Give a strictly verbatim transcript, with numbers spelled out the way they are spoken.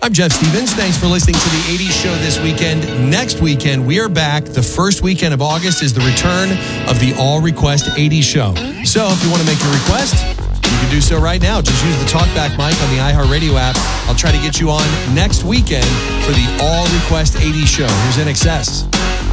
I'm Jeff Stevens. Thanks for listening to the eighties Show this weekend. Next weekend, we are back. The first weekend of August is the return of the All Request eighties Show. So if you want to make your request, you can do so right now. Just use the TalkBack mic on the iHeartRadio app. I'll try to get you on next weekend for the All Request eighties Show. Here's N X S.